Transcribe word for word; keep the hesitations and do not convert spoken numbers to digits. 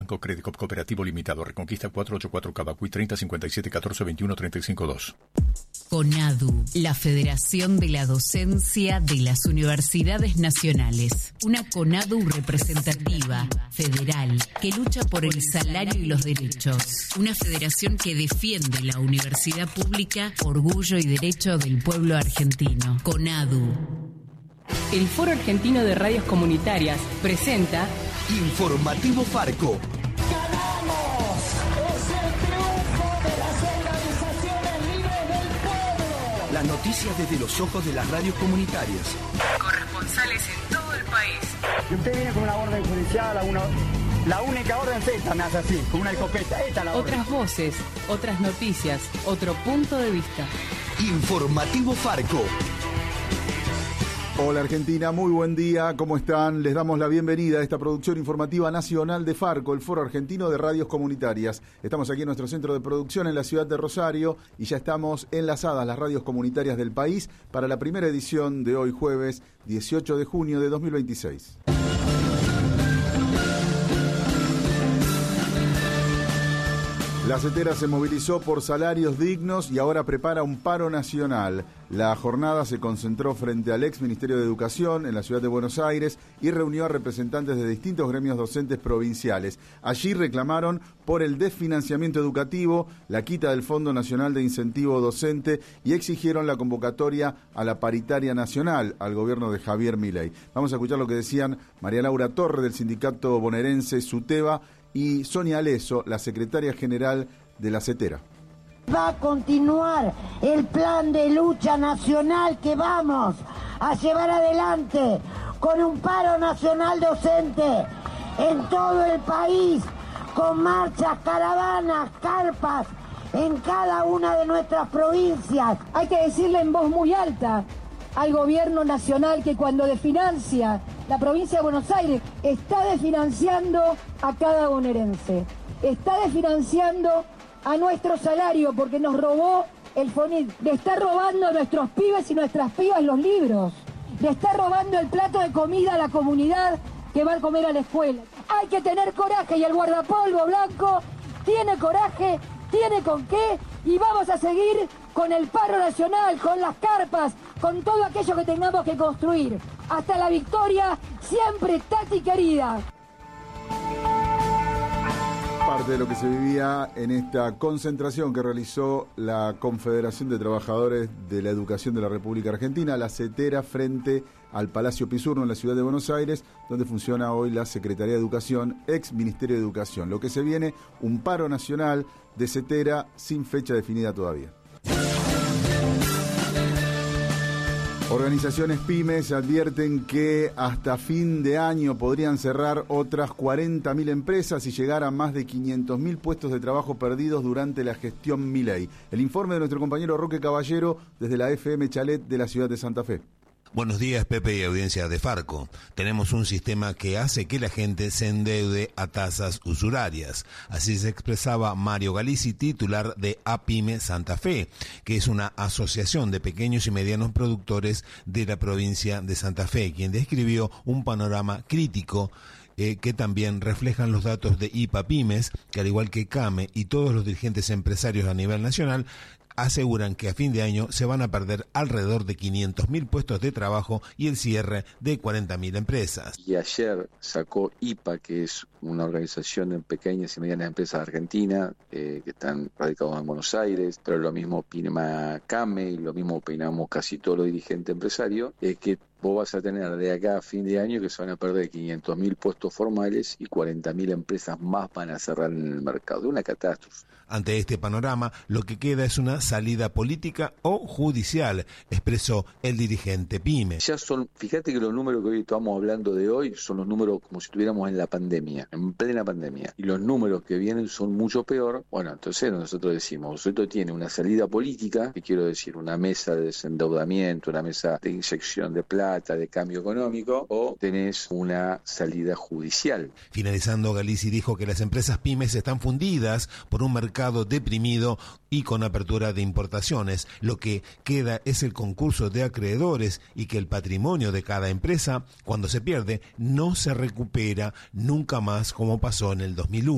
Banco Credit Cooperativo Limitado. Reconquista cuatrocientos ochenta y cuatro Cavacuy treinta cincuenta y siete catorce veintiuno treinta y cinco dos. CONADU, la Federación de la Docencia de las Universidades Nacionales. Una CONADU representativa, federal, que lucha por el salario y los derechos. Una federación que defiende la universidad pública, orgullo y derecho del pueblo argentino. CONADU. El Foro Argentino de Radios Comunitarias presenta Informativo Farco. ¡Ganamos! ¡Es el triunfo de las organizaciones libres del pueblo! Las noticias desde los ojos de las radios comunitarias. corresponsales en todo el país. Y usted viene con una orden judicial, a una, la única orden es esta, me hace así, con una escopeta. Esta es la orden. Otras voces, otras noticias, otro punto de vista. Informativo Farco. Hola Argentina, muy buen día, ¿cómo están? Les damos la bienvenida a esta producción informativa nacional de Farco, el Foro Argentino de Radios Comunitarias. Estamos aquí en nuestro centro de producción en la ciudad de Rosario y ya estamos enlazadas las radios comunitarias del país para la primera edición de hoy jueves dieciocho de junio de dos mil veintiséis. La CETERA se movilizó por salarios dignos y ahora prepara un paro nacional. La jornada se concentró frente al ex Ministerio de Educación en la ciudad de Buenos Aires y reunió a representantes de distintos gremios docentes provinciales. Allí reclamaron por el desfinanciamiento educativo, la quita del Fondo Nacional de Incentivo Docente y exigieron la convocatoria a la paritaria nacional al gobierno de Javier Milei. Vamos a escuchar lo que decían María Laura Torre del sindicato bonaerense SUTEBA y Sonia Aleso, la secretaria general de la CETERA. Va a continuar el plan de lucha nacional que vamos a llevar adelante con un paro nacional docente en todo el país, con marchas, caravanas, carpas en cada una de nuestras provincias. Hay que decirle en voz muy alta al gobierno nacional que cuando desfinancia la provincia de Buenos Aires está desfinanciando a cada bonaerense, está desfinanciando a nuestro salario porque nos robó el FONIT, le está robando a nuestros pibes y nuestras pibas los libros, le está robando el plato de comida a la comunidad que va a comer a la escuela. Hay que tener coraje y el guardapolvo blanco tiene coraje, tiene con qué y vamos a seguir con el paro nacional, con las carpas, con todo aquello que tengamos que construir. Hasta la victoria, siempre Tati querida. Parte de lo que se vivía en esta concentración que realizó la Confederación de Trabajadores de la Educación de la República Argentina, la CETERA, frente al Palacio Pisurno en la ciudad de Buenos Aires, donde funciona hoy la Secretaría de Educación, ex Ministerio de Educación. Lo que se viene, un paro nacional de CETERA sin fecha definida todavía. Organizaciones pymes advierten que hasta fin de año podrían cerrar otras cuarenta mil empresas y llegar a más de quinientos mil puestos de trabajo perdidos durante la gestión Milei. El informe de nuestro compañero Roque Caballero desde la F M Chalet de la ciudad de Santa Fe. Buenos días, Pepe y audiencia de Farco. Tenemos un sistema que hace que la gente se endeude a tasas usurarias. Así se expresaba Mario Galici, titular de APYME Santa Fe, que es una asociación de pequeños y medianos productores de la provincia de Santa Fe, quien describió un panorama crítico Eh, que también reflejan los datos de IPAPymes, que al igual que CAME y todos los dirigentes empresarios a nivel nacional, aseguran que a fin de año se van a perder alrededor de quinientos mil puestos de trabajo y el cierre de cuarenta mil empresas. Y ayer sacó I P A, que es una organización de pequeñas y medianas empresas argentinas eh, que están radicados en Buenos Aires, pero lo mismo opina CAME y lo mismo opinamos casi todos los dirigentes empresarios, es que vos vas a tener de acá a fin de año que se van a perder quinientos mil puestos formales y cuarenta mil empresas más van a cerrar en el mercado. Una catástrofe. Ante este panorama, lo que queda es una salida política o judicial, expresó el dirigente PYME. Ya son, fíjate que los números que hoy estamos hablando de hoy son los números como si estuviéramos en la pandemia, en plena pandemia. Y los números que vienen son mucho peor. Bueno, entonces nosotros decimos, esto tiene una salida política, que quiero decir, una mesa de desendeudamiento, una mesa de inyección de plata, de cambio económico, o tenés una salida judicial. Finalizando, Galici dijo que las empresas pymes están fundidas por un mercado deprimido y con apertura de importaciones. Lo que queda es el concurso de acreedores y que el patrimonio de cada empresa, cuando se pierde, no se recupera nunca más como pasó en el dos mil uno.